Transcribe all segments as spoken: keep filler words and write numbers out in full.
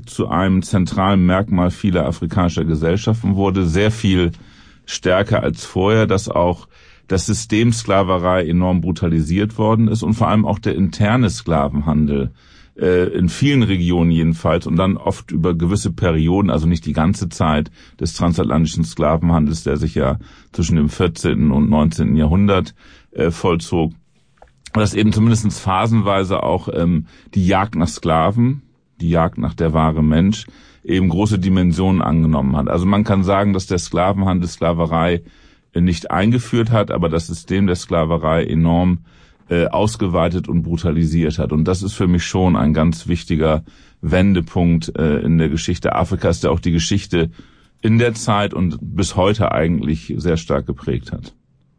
zu einem zentralen Merkmal vieler afrikanischer Gesellschaften wurde, sehr viel stärker als vorher, dass auch das System Sklaverei enorm brutalisiert worden ist und vor allem auch der interne Sklavenhandel äh, in vielen Regionen jedenfalls und dann oft über gewisse Perioden, also nicht die ganze Zeit des transatlantischen Sklavenhandels, der sich ja zwischen dem vierzehnten und neunzehnten Jahrhundert äh, vollzog, dass eben zumindest phasenweise auch ähm, die Jagd nach Sklaven, die Jagd nach der wahre Mensch, eben große Dimensionen angenommen hat. Also man kann sagen, dass der Sklavenhandel Sklaverei nicht eingeführt hat, aber das System der Sklaverei enorm äh, ausgeweitet und brutalisiert hat. Und das ist für mich schon ein ganz wichtiger Wendepunkt äh, in der Geschichte Afrikas, der auch die Geschichte in der Zeit und bis heute eigentlich sehr stark geprägt hat.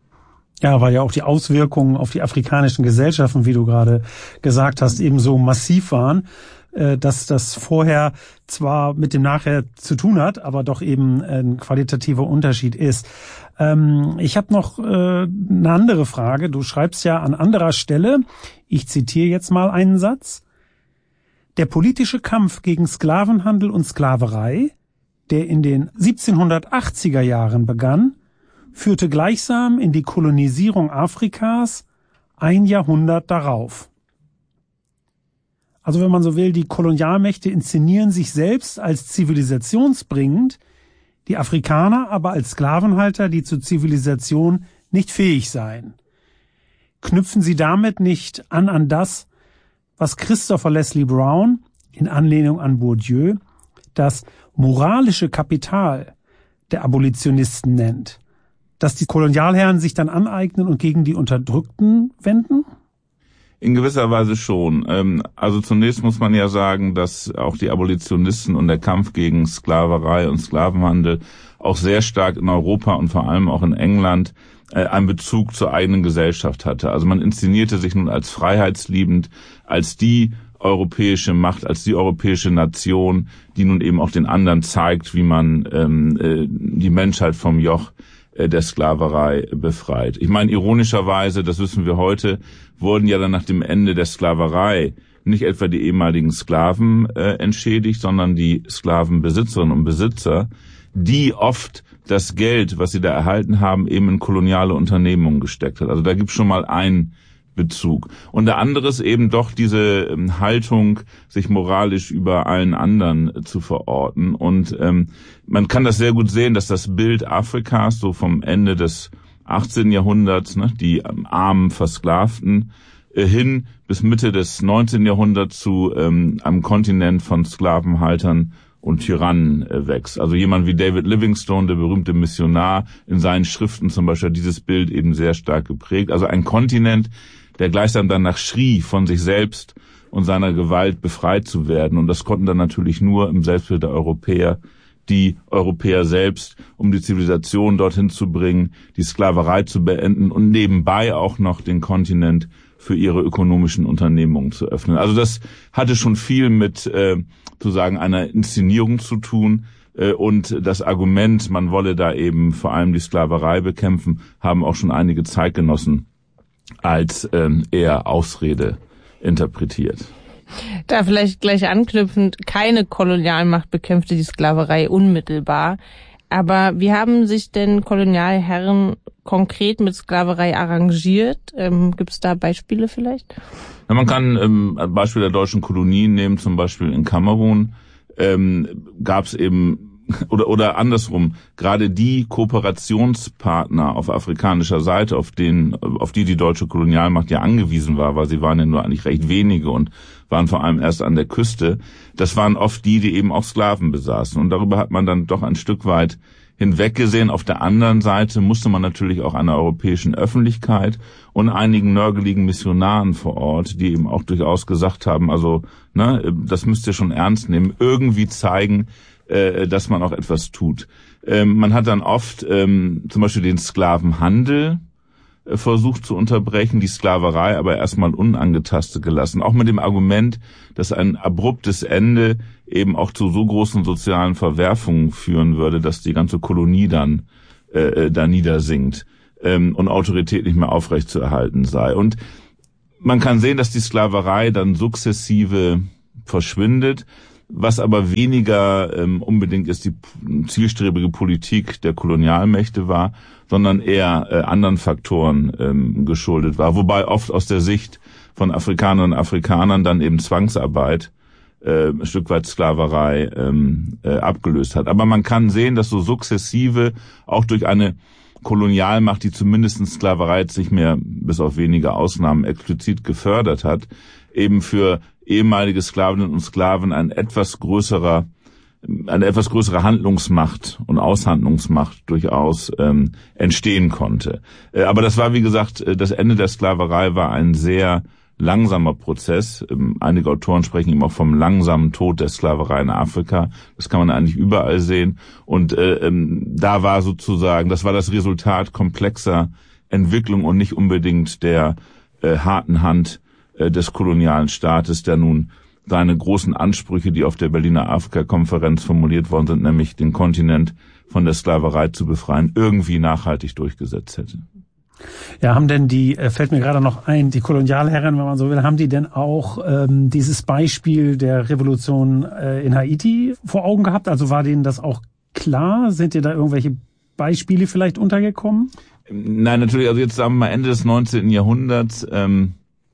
Ja, weil ja auch die Auswirkungen auf die afrikanischen Gesellschaften, wie du gerade gesagt hast, eben so massiv waren, dass das vorher zwar mit dem Nachher zu tun hat, aber doch eben ein qualitativer Unterschied ist. Ich habe noch eine andere Frage. Du schreibst ja an anderer Stelle, ich zitiere jetzt mal einen Satz: Der politische Kampf gegen Sklavenhandel und Sklaverei, der in den siebzehnhundertachtziger Jahren begann, führte gleichsam in die Kolonisierung Afrikas ein Jahrhundert darauf. Also wenn man so will, die Kolonialmächte inszenieren sich selbst als zivilisationsbringend, die Afrikaner aber als Sklavenhalter, die zur Zivilisation nicht fähig seien. Knüpfen sie damit nicht an an das, was Christopher Leslie Brown in Anlehnung an Bourdieu das moralische Kapital der Abolitionisten nennt, dass die Kolonialherren sich dann aneignen und gegen die Unterdrückten wenden? In gewisser Weise schon. Also zunächst muss man ja sagen, dass auch die Abolitionisten und der Kampf gegen Sklaverei und Sklavenhandel auch sehr stark in Europa und vor allem auch in England einen Bezug zur eigenen Gesellschaft hatte. Also man inszenierte sich nun als freiheitsliebend, als die europäische Macht, als die europäische Nation, die nun eben auch den anderen zeigt, wie man ähm, äh, die Menschheit vom Joch äh, der Sklaverei befreit. Ich meine, ironischerweise, das wissen wir heute, wurden ja dann nach dem Ende der Sklaverei nicht etwa die ehemaligen Sklaven äh, entschädigt, sondern die Sklavenbesitzerinnen und Besitzer, die oft das Geld, was sie da erhalten haben, eben in koloniale Unternehmungen gesteckt hat. Also da gibt es schon mal einen Bezug. Und der andere ist eben doch diese ähm, Haltung, sich moralisch über allen anderen äh, zu verorten. Und ähm, man kann das sehr gut sehen, dass das Bild Afrikas so vom Ende des achtzehnten Jahrhunderts, ne, die ähm, armen Versklavten, äh, hin bis Mitte des neunzehnten Jahrhunderts zu ähm, einem Kontinent von Sklavenhaltern und Tyrannen äh, wächst. Also jemand wie David Livingstone, der berühmte Missionar, in seinen Schriften zum Beispiel hat dieses Bild eben sehr stark geprägt. Also ein Kontinent, der gleichsam danach schrie, von sich selbst und seiner Gewalt befreit zu werden. Und das konnten dann natürlich nur im Selbstbild der Europäer, die Europäer selbst, um die Zivilisation dorthin zu bringen, die Sklaverei zu beenden und nebenbei auch noch den Kontinent für ihre ökonomischen Unternehmungen zu öffnen. Also das hatte schon viel mit äh, sozusagen einer Inszenierung zu tun. Äh, und das Argument, man wolle da eben vor allem die Sklaverei bekämpfen, haben auch schon einige Zeitgenossen als ähm, eher Ausrede interpretiert. Da vielleicht gleich anknüpfend, keine Kolonialmacht bekämpfte die Sklaverei unmittelbar. Aber wie haben sich denn Kolonialherren konkret mit Sklaverei arrangiert? Ähm, Gibt es da Beispiele vielleicht? Ja, man kann ähm, ein Beispiel der deutschen Kolonien nehmen, zum Beispiel in Kamerun ähm, gab es eben Oder, oder andersrum, gerade die Kooperationspartner auf afrikanischer Seite, auf denen, auf die die deutsche Kolonialmacht ja angewiesen war, weil sie waren ja nur eigentlich recht wenige und waren vor allem erst an der Küste, das waren oft die, die eben auch Sklaven besaßen. Und darüber hat man dann doch ein Stück weit hinweggesehen. Auf der anderen Seite musste man natürlich auch einer europäischen Öffentlichkeit und einigen nörgeligen Missionaren vor Ort, die eben auch durchaus gesagt haben, also, ne, das müsst ihr schon ernst nehmen, irgendwie zeigen, dass man auch etwas tut. Man hat dann oft ähm, zum Beispiel den Sklavenhandel äh, versucht zu unterbrechen, die Sklaverei aber erstmal unangetastet gelassen. Auch mit dem Argument, dass ein abruptes Ende eben auch zu so großen sozialen Verwerfungen führen würde, dass die ganze Kolonie dann äh, da niedersinkt ähm, und Autorität nicht mehr aufrechtzuerhalten sei. Und man kann sehen, dass die Sklaverei dann sukzessive verschwindet. was aber weniger ähm, unbedingt ist die zielstrebige Politik der Kolonialmächte war, sondern eher äh, anderen Faktoren ähm, geschuldet war. Wobei oft aus der Sicht von Afrikanern und Afrikanern dann eben Zwangsarbeit, äh, ein Stück weit Sklaverei ähm, äh, abgelöst hat. Aber man kann sehen, dass so sukzessive auch durch eine Kolonialmacht, die zumindest Sklaverei sich mehr, bis auf wenige Ausnahmen, explizit gefördert hat, eben für ehemalige Sklavinnen und Sklaven ein etwas größerer, eine etwas größere Handlungsmacht und Aushandlungsmacht durchaus ähm, entstehen konnte. Äh, aber das war, wie gesagt, das Ende der Sklaverei war ein sehr langsamer Prozess. Ähm, einige Autoren sprechen eben auch vom langsamen Tod der Sklaverei in Afrika. Das kann man eigentlich überall sehen. Und äh, ähm, da war sozusagen, das war das Resultat komplexer Entwicklung und nicht unbedingt der äh, harten Hand äh, des kolonialen Staates, der nun seine großen Ansprüche, die auf der Berliner Afrika-Konferenz formuliert worden sind, nämlich den Kontinent von der Sklaverei zu befreien, irgendwie nachhaltig durchgesetzt hätte. Ja, haben denn die, fällt mir gerade noch ein, die Kolonialherren, wenn man so will, haben die denn auch ähm, dieses Beispiel der Revolution äh, in Haiti vor Augen gehabt? Also war denen das auch klar? Sind dir da irgendwelche Beispiele vielleicht untergekommen? Nein, natürlich, also jetzt sagen wir mal Ende des neunzehnten Jahrhunderts ähm,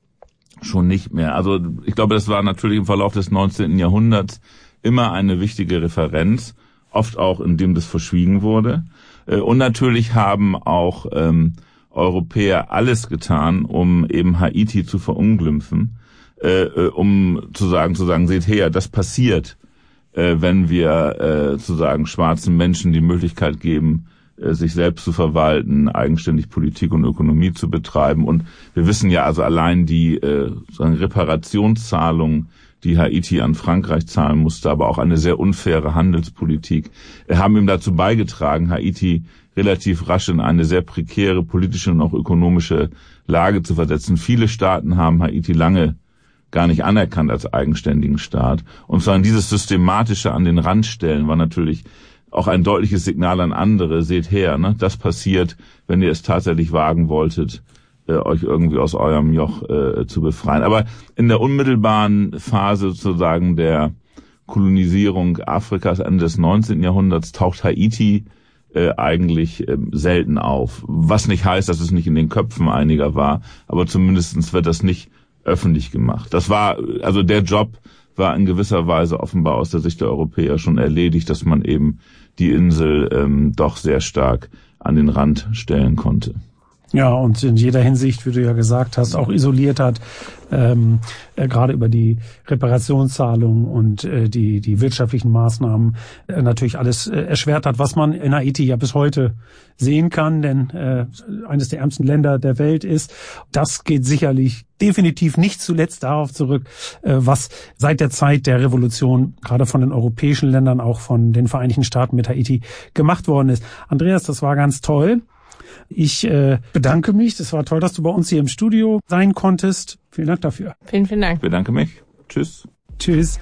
schon nicht mehr. Also ich glaube, das war natürlich im Verlauf des neunzehnten Jahrhunderts immer eine wichtige Referenz, oft auch, indem das verschwiegen wurde. Äh, und natürlich haben auch ähm, Europäer alles getan, um eben Haiti zu verunglimpfen, äh, um zu sagen, zu sagen, seht her, das passiert, äh, wenn wir äh, sozusagen schwarzen Menschen die Möglichkeit geben, äh, sich selbst zu verwalten, eigenständig Politik und Ökonomie zu betreiben. Und wir wissen ja also allein die äh, sozusagen Reparationszahlungen, die Haiti an Frankreich zahlen musste, aber auch eine sehr unfaire Handelspolitik, äh, haben ihm dazu beigetragen, Haiti relativ rasch in eine sehr prekäre politische und auch ökonomische Lage zu versetzen. Viele Staaten haben Haiti lange gar nicht anerkannt als eigenständigen Staat. Und zwar dieses systematische an den Rand stellen war natürlich auch ein deutliches Signal an andere. Seht her, ne? Das passiert, wenn ihr es tatsächlich wagen wolltet, äh, euch irgendwie aus eurem Joch äh, zu befreien. Aber in der unmittelbaren Phase sozusagen der Kolonisierung Afrikas Ende des neunzehnten Jahrhunderts taucht Haiti Äh, eigentlich äh, selten auf. Was nicht heißt, dass es nicht in den Köpfen einiger war, aber zumindest wird das nicht öffentlich gemacht. Das war, also der Job war in gewisser Weise offenbar aus der Sicht der Europäer schon erledigt, dass man eben die Insel ähm, doch sehr stark an den Rand stellen konnte. Ja, und in jeder Hinsicht, wie du ja gesagt hast, auch isoliert hat, ähm, äh, gerade über die Reparationszahlungen und äh, die die wirtschaftlichen Maßnahmen äh, natürlich alles äh, erschwert hat, was man in Haiti ja bis heute sehen kann, denn äh, eines der ärmsten Länder der Welt ist. Das geht sicherlich definitiv nicht zuletzt darauf zurück, äh, was seit der Zeit der Revolution gerade von den europäischen Ländern, auch von den Vereinigten Staaten mit Haiti gemacht worden ist. Andreas, das war ganz toll. Ich äh, bedanke mich. Das war toll, dass du bei uns hier im Studio sein konntest. Vielen Dank dafür. Vielen, vielen Dank. Ich bedanke mich. Tschüss. Tschüss.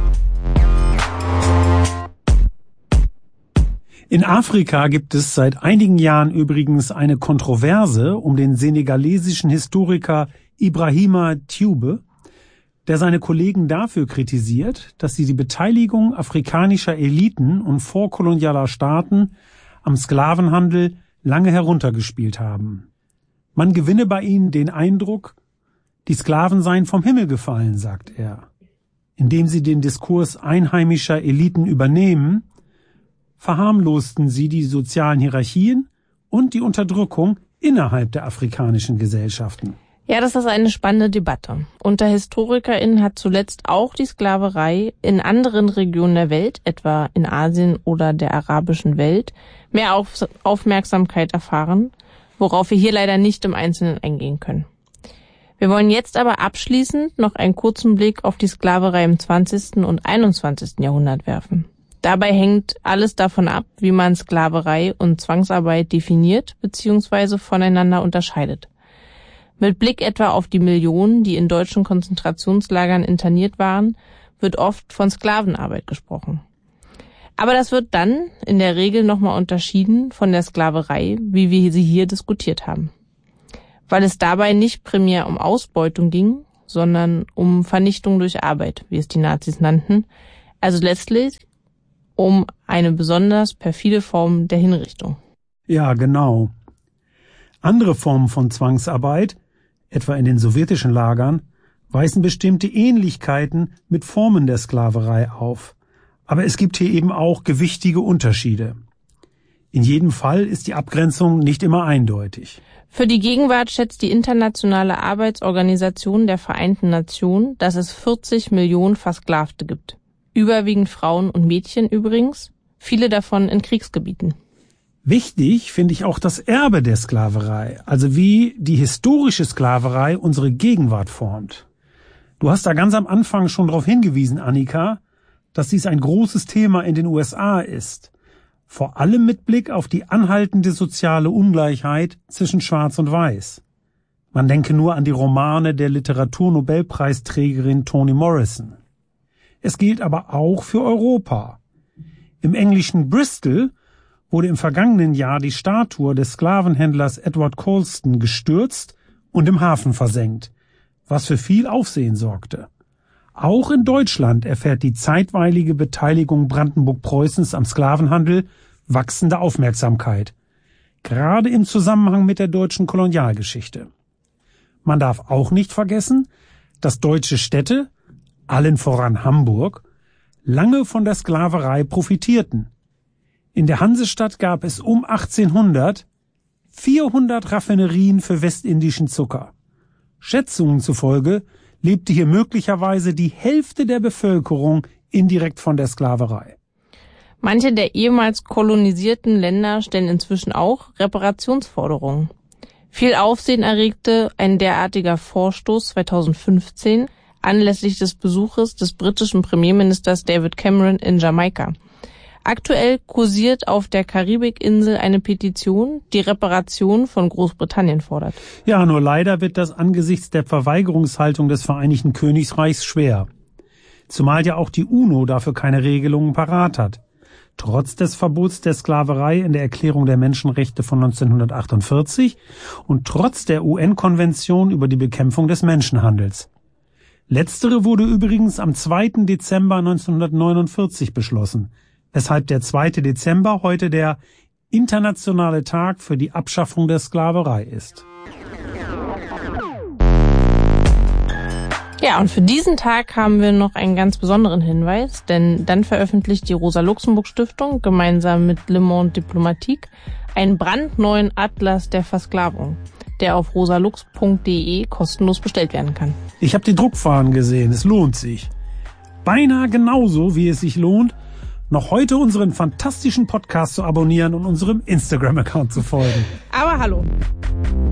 In Afrika gibt es seit einigen Jahren übrigens eine Kontroverse um den senegalesischen Historiker Ibrahima Thioube, der seine Kollegen dafür kritisiert, dass sie die Beteiligung afrikanischer Eliten und vorkolonialer Staaten am Sklavenhandel lange heruntergespielt haben. Man gewinne bei ihnen den Eindruck, die Sklaven seien vom Himmel gefallen, sagt er. Indem sie den Diskurs einheimischer Eliten übernehmen, verharmlosten sie die sozialen Hierarchien und die Unterdrückung innerhalb der afrikanischen Gesellschaften. Ja, das ist eine spannende Debatte. Unter HistorikerInnen hat zuletzt auch die Sklaverei in anderen Regionen der Welt, etwa in Asien oder der arabischen Welt, mehr Auf- Aufmerksamkeit erfahren, worauf wir hier leider nicht im Einzelnen eingehen können. Wir wollen jetzt aber abschließend noch einen kurzen Blick auf die Sklaverei im zwanzigsten und einundzwanzigsten Jahrhundert werfen. Dabei hängt alles davon ab, wie man Sklaverei und Zwangsarbeit definiert bzw. voneinander unterscheidet. Mit Blick etwa auf die Millionen, die in deutschen Konzentrationslagern interniert waren, wird oft von Sklavenarbeit gesprochen. Aber das wird dann in der Regel nochmal unterschieden von der Sklaverei, wie wir sie hier diskutiert haben. Weil es dabei nicht primär um Ausbeutung ging, sondern um Vernichtung durch Arbeit, wie es die Nazis nannten, Also letztlich um eine besonders perfide Form der Hinrichtung. Ja, genau. Andere Formen von Zwangsarbeit, etwa in den sowjetischen Lagern, weisen bestimmte Ähnlichkeiten mit Formen der Sklaverei auf. Aber es gibt hier eben auch gewichtige Unterschiede. In jedem Fall ist die Abgrenzung nicht immer eindeutig. Für die Gegenwart schätzt die Internationale Arbeitsorganisation der Vereinten Nationen, dass es vierzig Millionen Versklavte gibt. Überwiegend Frauen und Mädchen übrigens, viele davon in Kriegsgebieten. Wichtig finde ich auch das Erbe der Sklaverei, also wie die historische Sklaverei unsere Gegenwart formt. Du hast da ganz am Anfang schon darauf hingewiesen, Annika, dass dies ein großes Thema in den U S A ist. Vor allem mit Blick auf die anhaltende soziale Ungleichheit zwischen Schwarz und Weiß. Man denke nur an die Romane der Literaturnobelpreisträgerin Toni Morrison. Es gilt aber auch für Europa. Im englischen Bristol wurde im vergangenen Jahr die Statue des Sklavenhändlers Edward Colston gestürzt und im Hafen versenkt, was für viel Aufsehen sorgte. Auch in Deutschland erfährt die zeitweilige Beteiligung Brandenburg-Preußens am Sklavenhandel wachsende Aufmerksamkeit, gerade im Zusammenhang mit der deutschen Kolonialgeschichte. Man darf auch nicht vergessen, dass deutsche Städte, allen voran Hamburg, lange von der Sklaverei profitierten. In der Hansestadt gab es um achtzehnhundert vierhundert Raffinerien für westindischen Zucker. Schätzungen zufolge lebte hier möglicherweise die Hälfte der Bevölkerung indirekt von der Sklaverei. Manche der ehemals kolonisierten Länder stellen inzwischen auch Reparationsforderungen. Viel Aufsehen erregte ein derartiger Vorstoß zweitausendfünfzehn anlässlich des Besuches des britischen Premierministers David Cameron in Jamaika. Aktuell kursiert auf der Karibikinsel eine Petition, die Reparation von Großbritannien fordert. Ja, nur leider wird das angesichts der Verweigerungshaltung des Vereinigten Königreichs schwer. Zumal ja auch die UNO dafür keine Regelungen parat hat. Trotz des Verbots der Sklaverei in der Erklärung der Menschenrechte von neunzehnhundertachtundvierzig und trotz der U N-Konvention über die Bekämpfung des Menschenhandels. Letztere wurde übrigens am zweiten Dezember neunzehnhundertneunundvierzig beschlossen, weshalb der zweite Dezember heute der internationale Tag für die Abschaffung der Sklaverei ist. Ja, und für diesen Tag haben wir noch einen ganz besonderen Hinweis, denn dann veröffentlicht die Rosa-Luxemburg-Stiftung gemeinsam mit Le Monde Diplomatique einen brandneuen Atlas der Versklavung, der auf rosalux punkt de kostenlos bestellt werden kann. Ich habe die Druckfahnen gesehen, es lohnt sich. Beinahe genauso, wie es sich lohnt, noch heute unseren fantastischen Podcast zu abonnieren und unserem Instagram-Account zu folgen. Aber hallo!